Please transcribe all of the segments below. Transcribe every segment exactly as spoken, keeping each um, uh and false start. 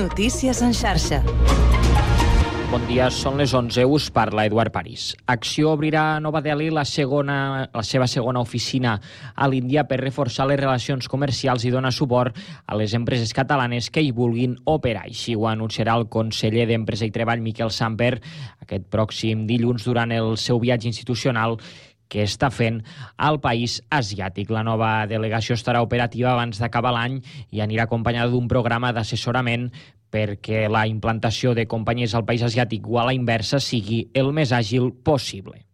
Notícies en xarxa. Bon dia, són les onze, us parla Eduard París. Acció obrirà a Nova Delhi la, segona, la seva segona oficina a l'Índia per reforçar les relacions comercials i donar suport a les empreses catalanes que hi vulguin operar. Així ho anunciarà el conseller d'Empresa i Treball, Miquel Samper, aquest pròxim dilluns durant el seu viatge institucional que està fent al país asiàtic. La nova delegació estarà operativa abans d'acabar l'any i anirà acompanyada d'un programa d'assessorament perquè la implantació de companyies al país asiàtic o a la inversa sigui el més àgil possible.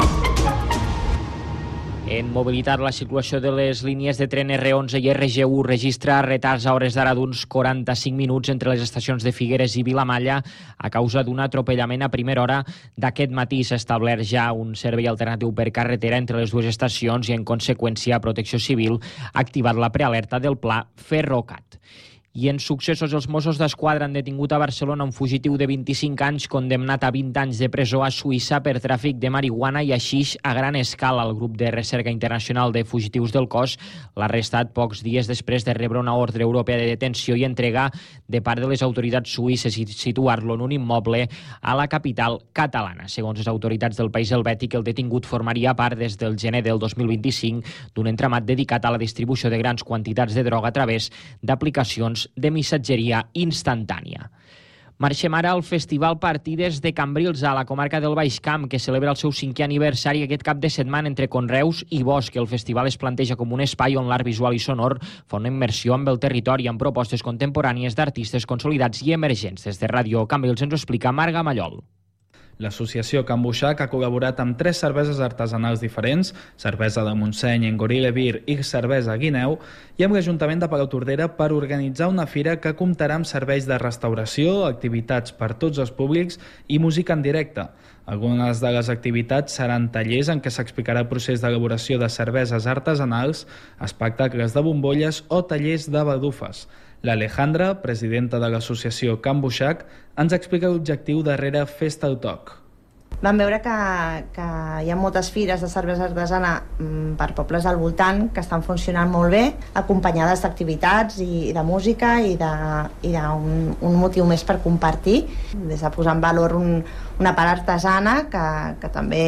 En mobilitat, la circulació de les línies de tren erre onze i erre ge u registra retards a hores d'ara d'uns quaranta-cinc minuts entre les estacions de Figueres i Vilamalla a causa d'un atropellament a primera hora d'aquest matí. S'ha establert ja un servei alternatiu per carretera entre les dues estacions i, en conseqüència, Protecció Civil ha activat la prealerta del pla Ferrocat. I en successos, els Mossos d'Esquadra han detingut a Barcelona un fugitiu de vint-i-cinc anys condemnat a vint anys de presó a Suïssa per tràfic de marihuana i haixix a gran escala. El grup de recerca internacional de fugitius del cos l'ha arrestat pocs dies després de rebre una ordre europea de detenció i entrega de part de les autoritats suïsses i situar-lo en un immoble a la capital catalana. Segons les autoritats del país helvètic, el detingut formaria part des del gener del dos mil vint-i-cinc d'un entramat dedicat a la distribució de grans quantitats de droga a través d'aplicacions de missatgeria instantània. Marxem ara al Festival Partides de Cambrils a la comarca del Baix Camp, que celebra el seu cinquè aniversari aquest cap de setmana entre Conreus i Bosc. El festival es planteja com un espai on l'art visual i sonor fa una immersió amb el territori amb propostes contemporànies d'artistes consolidats i emergents. Des de Ràdio Cambrils ens ho explica Marga Mallol. L'associació Can Buixac ha col·laborat amb tres cerveses artesanals diferents, cervesa de Montseny, Engorile Beer i cervesa Guineu, i amb l'Ajuntament de Palautordera per organitzar una fira que comptarà amb serveis de restauració, activitats per tots els públics i música en directe. Algunes de les activitats seran tallers en què s'explicarà el procés d'elaboració de cerveses artesanals, espectacles de bombolles o tallers de badufes. L'Alejandra, presidenta de l'associació Can Buixac, ens explica l'objectiu darrere Festa al Toc. Vam veure que, que hi ha moltes fires de cervesa artesana per pobles al voltant que estan funcionant molt bé, acompanyades d'activitats i de música i d'un un motiu més per compartir, des de posar en valor un, una part artesana que, que també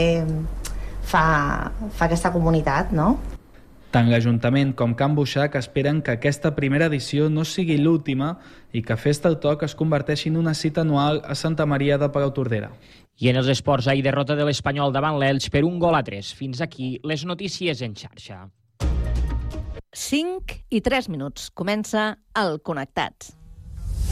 fa, fa aquesta comunitat, no? Tant l'Ajuntament com Can Buixac esperen que aquesta primera edició no sigui l'última i que Festa al Toc es converteixi en una cita anual a Santa Maria de Palautordera. I en els esports, ahir derrota de l'Espanyol davant l'Elx per un gol a tres. Fins aquí les notícies en xarxa. cinc i tres minuts. Comença el Connectats.